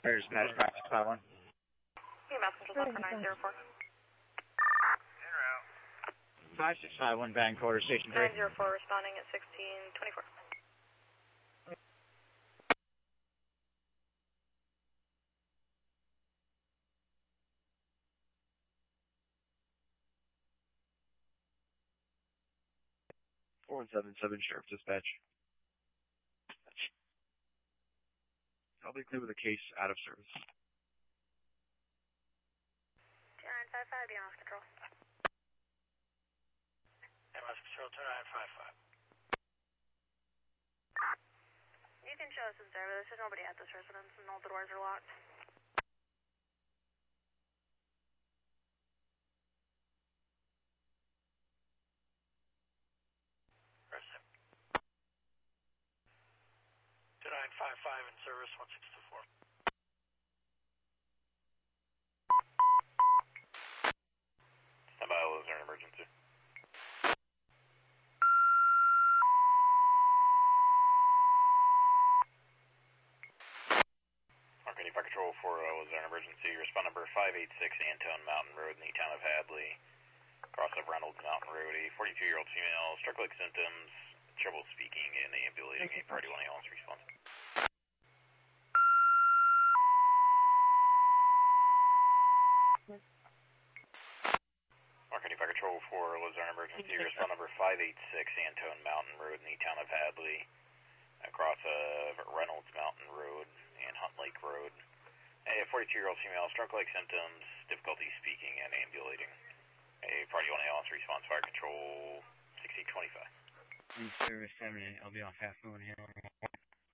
There's Dispatch practice 5-1. EMS control 904. 5651 Band Quarter Station 3. 904 responding at 1624. Sheriff Dispatch. I'll be clear with the case out of service. 2955, EMS control. EMS control 2955. You can show us in service. There's nobody at this residence and all the doors are locked. Resident. 2955 in service, 1624. Stand by, is there an emergency? Arcadia Fire Control 40, is there an emergency? Respond number 586 Antone Mountain Road in the town of Hadley. Cross of Reynolds Mountain Road, a 42-year-old female, stroke-like symptoms, trouble speaking and ambulating, a priority 1 ambulance response. Arcadia Fire Control 4, was there an emergency? Respond number 586 Antone Mountain Road in the town of Hadley. Across of Reynolds Mountain Road and Hunt Lake Road. A 42-year-old female, stroke-like symptoms, difficulty speaking and ambulating. A priority 1 ambulance response, fire control 1625. In service 78, I'll be off half moon here.